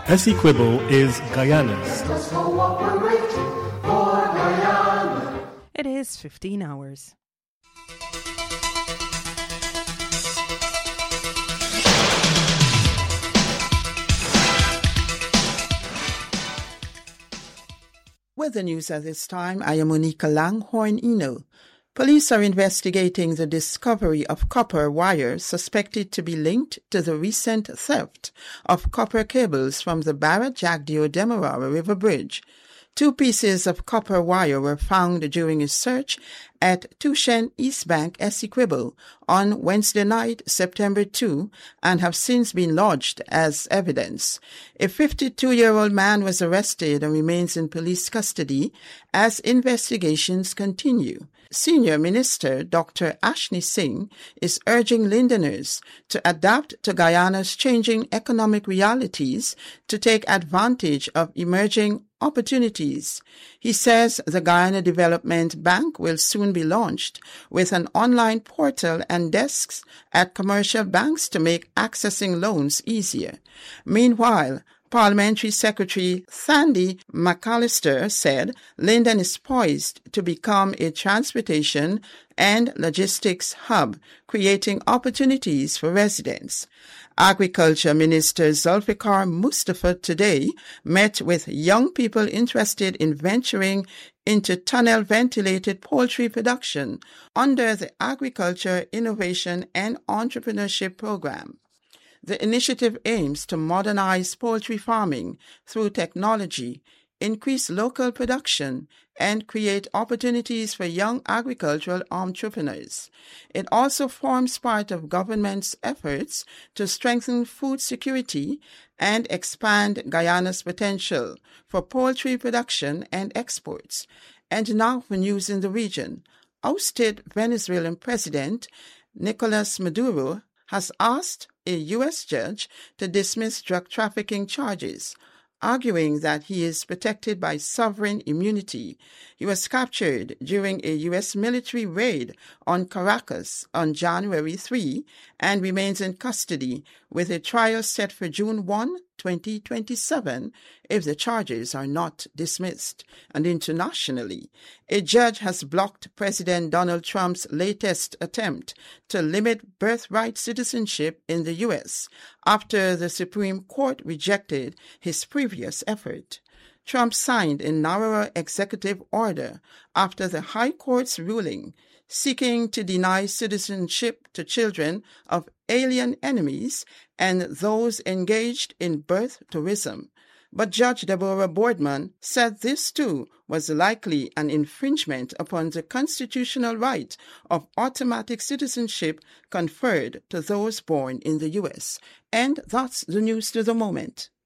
Essequibo is Guyana's. It is 15 hours. With the news at this time, I am Monica Langhorne-Eno. Police are investigating the discovery of copper wire suspected to be linked to the recent theft of copper cables from the Barra-Jagdeo-Demerara River Bridge. 2 pieces of copper wire were found during a search at Tushen East Bank, Essequibo, on Wednesday night, September 2, and have since been lodged as evidence. A 52-year-old man was arrested and remains in police custody as investigations continue. Senior Minister Dr. Ashni Singh is urging Lindeners to adapt to Guyana's changing economic realities to take advantage of emerging opportunities. He says the Guyana Development Bank will soon be launched with an online portal and desks at commercial banks to make accessing loans easier. Meanwhile, Parliamentary Secretary Sandy McAllister said Linden is poised to become a transportation and logistics hub, creating opportunities for residents. Agriculture Minister Zulfikar Mustafa today met with young people interested in venturing into tunnel-ventilated poultry production under the Agriculture Innovation and Entrepreneurship Program. The initiative aims to modernize poultry farming through technology, increase local production, and create opportunities for young agricultural entrepreneurs. It also forms part of government's efforts to strengthen food security and expand Guyana's potential for poultry production and exports. And now for news in the region. Ousted Venezuelan President Nicolas Maduro has asked a U.S. judge to dismiss drug trafficking charges, arguing that he is protected by sovereign immunity. He was captured during a U.S. military raid on Caracas on January 3 and remains in custody with a trial set for June 1, 2027 if the charges are not dismissed. And internationally, a judge has blocked President Donald Trump's latest attempt to limit birthright citizenship in the U.S. after the Supreme Court rejected his previous effort. Trump signed a narrower executive order after the High Court's ruling seeking to deny citizenship to children of alien enemies and those engaged in birth tourism. But Judge Deborah Boardman said this too was likely an infringement upon the constitutional right of automatic citizenship conferred to those born in the U.S. And that's the news to the moment.